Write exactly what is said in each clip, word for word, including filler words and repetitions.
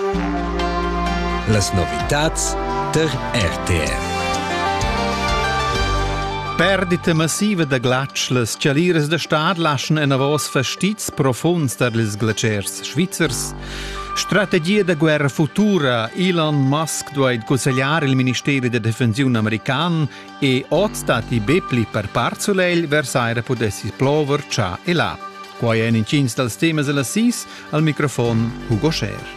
Las novitats der R T R. Perdita massiva de glatsch, las cialiras de stad laschen en avos fastits profunds der les glaciers svizzers. Strategia de guerra futura, Elon Musk duait consigliare il Ministero de Defensiun american e ot stati bepli per parzuleil versaire podessi plover cia e là. Quai en incins dels temas e las sis, al microfon Hugo Scher.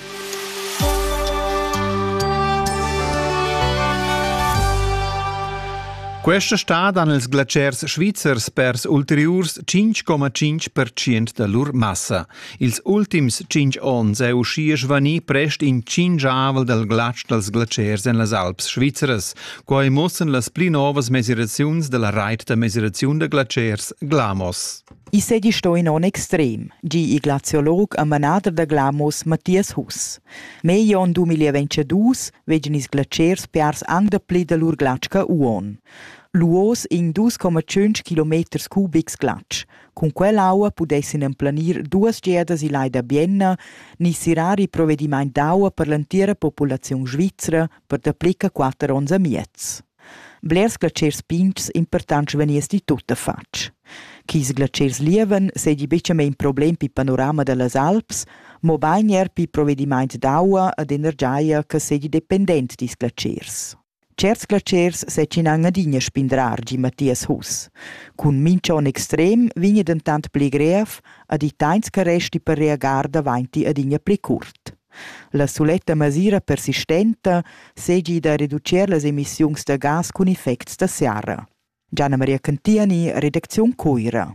Questa stad han ils glaciers svizzers pers ulteriurs cinque comma cinque per cento da lur massa. Ils ultims cinque ons è uscia svani prest in cinque avel del glatsch dels glaciers en las Alps svizzeres, quai mussen las pli novas mesuraziuns de la reit de mesuraziun de glaciers Glamos. I sedi sto in on extrem, gi i glaciolog a manader de Glamos Matthias Hus. Mei on duemilaventidus vegen is glaciers piars ang de pli de lur glatschka uon. Luos in due comma cinque chilometri cubics glatsch. Con quell'aua pudessin emplanir duas gedas i lai da Bienna, ni sirari provvediment d'aua per l'intera popolazione svizzera per da plica quattro onze miez. Blers glaciers pints importants venies di tutta fatg. Chis glaciers lieven sedi beccia me in problem pi panorama de las Alps, mo baigner pi provvediment d'aua ad energia che sedi dependent dis glaciers. Certs glaciers secin ang adina spindrar, gi Matthias Hus. Cun mincion extrem vigna dentant pli gref ad i tains che resti per reagar davanti adina pli curt. La soletta masira persistenta segi da riducer las emissiuns de gas cun effects da serra. Gianna Maria Cantiani, redazione Coira.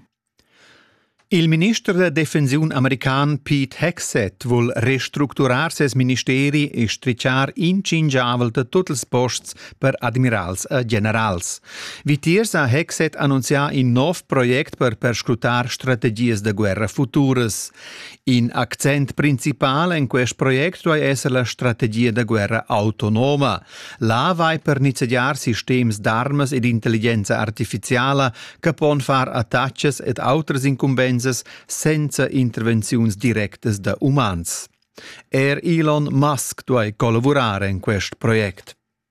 Il ministro de Defensiun american Pete Hegseth vuol restructurar ses ministeri e stricciar in cingiavel de tutti els posts per admirals e generals. Vitiers ha Hegseth annuncia in nov project per perscrutar strategies de guerra futuras. In accent principal in quest project doi esser la strategia de guerra autonoma. La vai per nizediar systems d'armes ed intelligenza artificiala che pon far attacches ed autres incumbenze senza intervenziuns directes da umans. Er Elon Musk duai collaborare in quest project.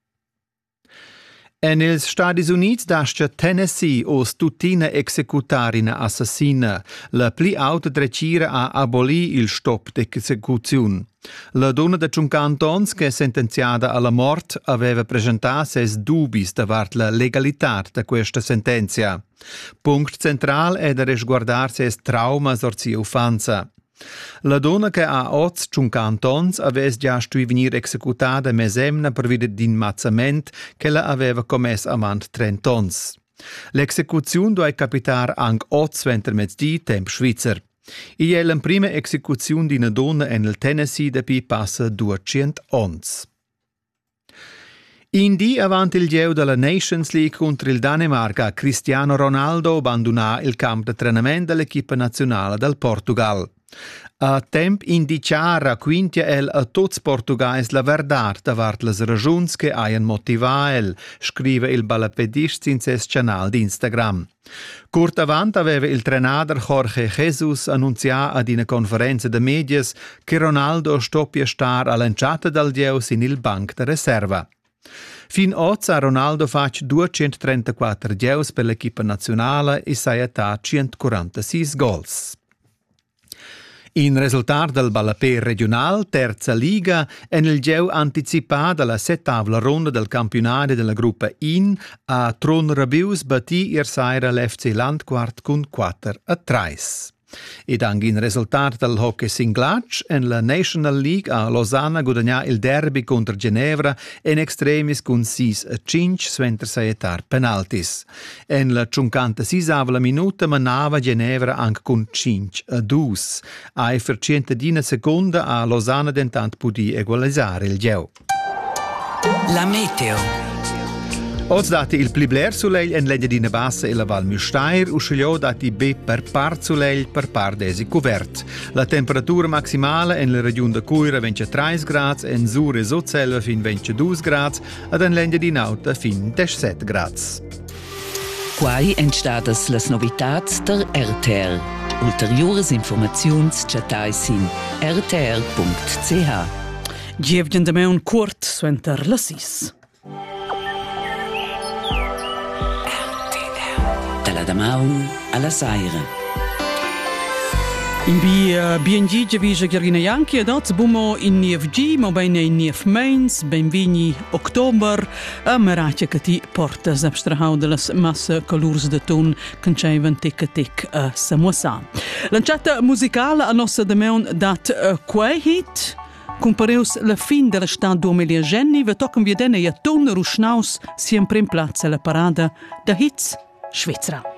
En ils Stati Units dascha Tennessee os tutina executarina assassina. La pli auta drecira a aboli il stop d'execuziun. La donna de cinquanta ans che è sentenziata alla mort aveva presentato ses dubis davart la legalitat de questa sentenzia. Punct central è da resguardar ses traumas or sia ufanza. La donna che ha oz cinquanta ans aves già stui venir executata mesemna per vide d'inmazzament che la aveva commess amant trenta ans. L'execuziun doi capitar ang oz venter mezzdi temp svizzer. I è la prima execuziun di una donna nel Tennessee da pi passa duecento ans. In di avanti il geu della Nations League contro il Danimarca, Cristiano Ronaldo abbandonà il camp di allenamento dell'equipa nazionale del Portugal. A temp indiciara quintia el a tots portugais la verdad davart las ragiuns che hayan motiva el, scrive il balapedist in ses canal di Instagram. Curt avant aveva il trenader Jorge Jesus annunzià ad una conferenza de medias che Ronaldo stoppia star all'enciata dal Dieus in il banc de reserva. Fin oggi a Ronaldo fac duecentotrentaquattro dieus per l'equipa nazionale e sai età centoquarantasei gols. In risultat del Ballapè regional, terza liga, en il geu anticipat della settavla ronda del campionato della gruppa In a Tron Rabius batì iersaira l'F C Landquart con quattro a tre. Ed anche in risultat del hockey singlatsch en la National League a Losanna guadagnà il derby contro Ginevra in extremis con sei a cinque sventer saetar penaltis. En la cinquantaseiesavla minuta manava Ginevra anche con cinque a due. Ai per centadina seconda a Losanna dentant pudi egualizzare il geu. La meteo. Oggi dati il pli bler sulegl en l'Engadina Bassa e la Val Müstair, uscigliò dati B per par sulegl per par desi cuvert. La temperatura maximale en la regione de Coira ventitré gradi, en Sur e Sotselva fin ventidue gradi, ed en l'Engadina Auta fin diciassette gradi. Quai entstadas las novitats der R T R. Ulteriores informaziuns chatais in r t r punct c h. Gievgen da me un cuort suenter la sis. Dalla Damaun alla Saira. In bi uh, B and G Giavisa Gherghina Janchi ed oz bumo in N F G, ma bene in N F Mains, benvini October, a meratia che ti portas abstrahau de las massa colors de ton cancevan tic a tic a Samosa. Lanciata musicale a nossa de meun dat uh, quei hit, compareus la fin della stat duemila genni, ve toccam vi dene a ton rusnaus sempre in plazza la parada da hits Svizzera.